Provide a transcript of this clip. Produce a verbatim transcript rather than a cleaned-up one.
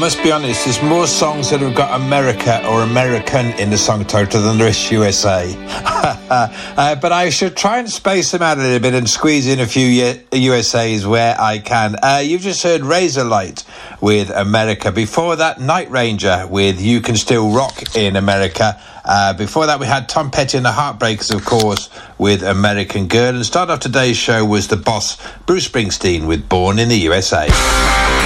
must be honest, there's more songs that have got America or American in the song title than there is U S A. uh, but I should try and space them out a little bit and squeeze in a few U S As where I can. Uh, you've just heard Razorlight with America. Before that, Night Ranger with You Can Still Rock in America. Uh, before that, we had Tom Petty and the Heartbreakers, of course, with American Girl. And start off today's show was the boss, Bruce Springsteen, with Born in the U S A.